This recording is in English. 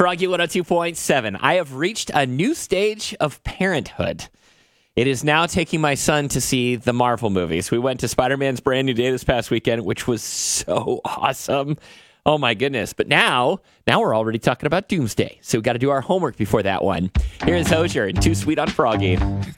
Froggy 102.7. I have reached a new stage of parenthood. It is now taking my son to see the Marvel movies. We went to Spider-Man's Brand New Day this past weekend, which was so awesome. Oh, my goodness. But now we're already talking about Doomsday. So we got to do our homework before that one. Here is Hozier and Too Sweet on Froggy.